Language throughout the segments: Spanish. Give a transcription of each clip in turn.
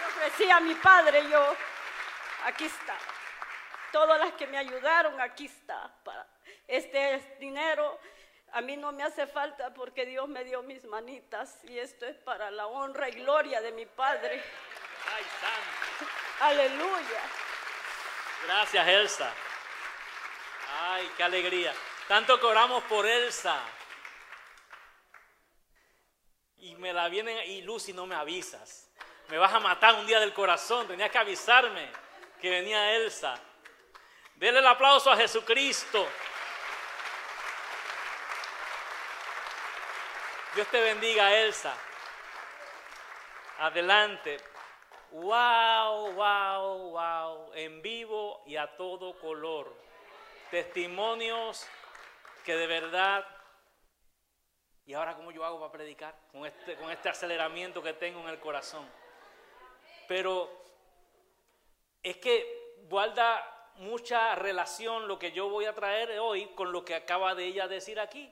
ofrecí a mi padre, yo, aquí está. Todas las que me ayudaron, aquí está. Este es dinero, a mí no me hace falta porque Dios me dio mis manitas y esto es para la honra y gloria de mi Padre. ¡Ay, santo! Aleluya. Gracias, Elsa. ¡Ay, qué alegría! Tanto que oramos por Elsa. Y me la vienen, y Lucy, no me avisas. Me vas a matar un día del corazón. Tenías que avisarme que venía Elsa. Denle el aplauso a Jesucristo. Dios te bendiga, Elsa. Adelante. Wow, wow, wow. En vivo y a todo color. Testimonios que de verdad. ¿Y ahora cómo yo hago para predicar? Con este aceleramiento que tengo en el corazón. Pero es que guarda mucha relación lo que yo voy a traer hoy con lo que acaba de ella decir aquí.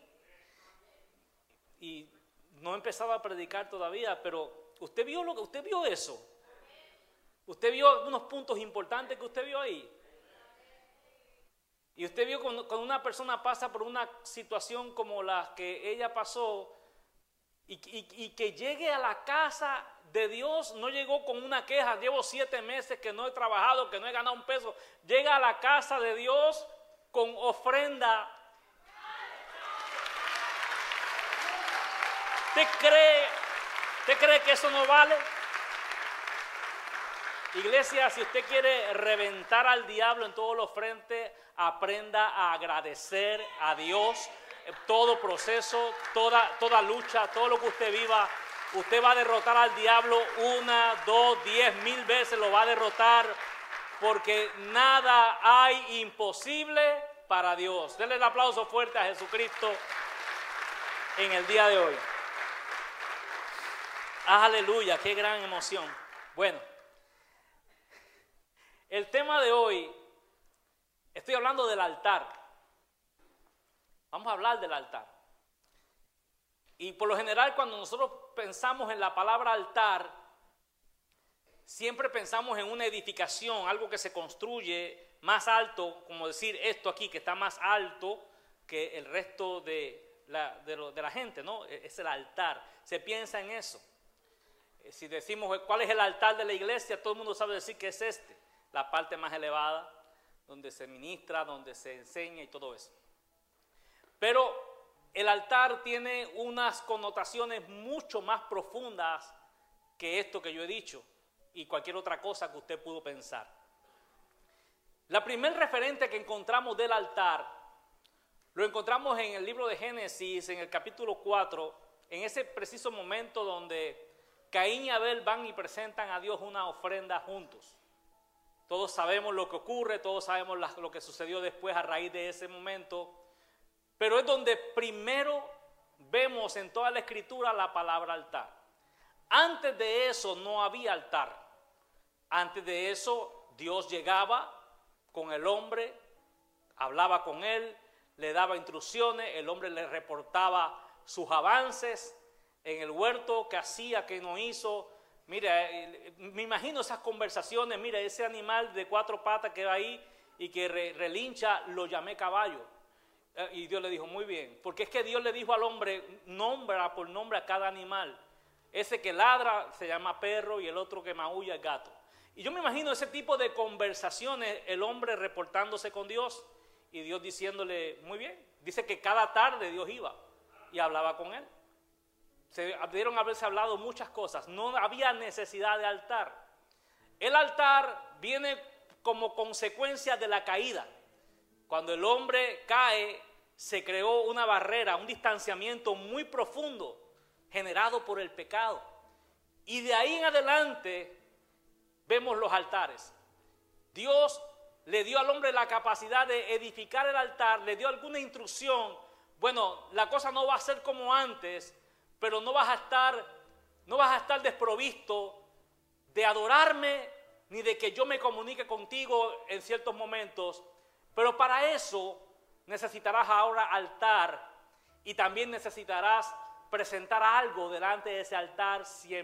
Y no he empezado a predicar todavía, pero usted vio eso. Usted vio unos puntos importantes que usted vio ahí. Y usted vio cuando una persona pasa por una situación como la que ella pasó y que llegue a la casa de Dios, no llegó con una queja, llevo 7 meses que no he trabajado, que no he ganado un peso. Llega a la casa de Dios con ofrenda. ¿Usted cree que eso no vale? Iglesia, si usted quiere reventar al diablo en todos los frentes, aprenda a agradecer a Dios. Todo proceso, toda lucha, todo lo que usted viva, usted va a derrotar al diablo 1, 2, 10, 1000 veces lo va a derrotar, porque nada hay imposible para Dios. Denle el aplauso fuerte a Jesucristo en el día de hoy. Aleluya, qué gran emoción. Bueno, el tema de hoy, estoy hablando del altar. Vamos a hablar del altar. Y por lo general, cuando nosotros pensamos en la palabra altar, siempre pensamos en una edificación, algo que se construye más alto, como decir esto aquí, que está más alto que el resto de la gente, ¿no? Es el altar. Se piensa en eso. Si decimos cuál es el altar de la iglesia, todo el mundo sabe decir que es este, la parte más elevada, donde se ministra, donde se enseña y todo eso. Pero el altar tiene unas connotaciones mucho más profundas que esto que yo he dicho y cualquier otra cosa que usted pudo pensar. La primer referente que encontramos del altar lo encontramos en el libro de Génesis, en el capítulo 4, en ese preciso momento donde Caín y Abel van y presentan a Dios una ofrenda juntos. Todos sabemos lo que ocurre, todos sabemos lo que sucedió después a raíz de ese momento, pero es donde primero vemos en toda la escritura la palabra altar. Antes de eso no había altar. Antes de eso Dios llegaba con el hombre, hablaba con él, le daba instrucciones, el hombre le reportaba sus avances en el huerto, qué hacía, qué no hizo. Mira, me imagino esas conversaciones. Mira, ese animal de 4 patas que va ahí y que relincha, lo llamé caballo. Y Dios le dijo, muy bien, porque es que Dios le dijo al hombre, nombra por nombre a cada animal. Ese que ladra se llama perro y el otro que maulla es gato. Y yo me imagino ese tipo de conversaciones, el hombre reportándose con Dios y Dios diciéndole, muy bien. Dice que cada tarde Dios iba y hablaba con él. Debieron haberse hablado muchas cosas. No había necesidad de altar. El altar viene como consecuencia de la caída. Cuando el hombre cae, se creó una barrera, un distanciamiento muy profundo generado por el pecado. Y de ahí en adelante vemos los altares. Dios le dio al hombre la capacidad de edificar el altar, le dio alguna instrucción. Bueno, la cosa no va a ser como antes, pero no vas a estar desprovisto de adorarme ni de que yo me comunique contigo en ciertos momentos. Pero para eso necesitarás ahora altar y también necesitarás presentar algo delante de ese altar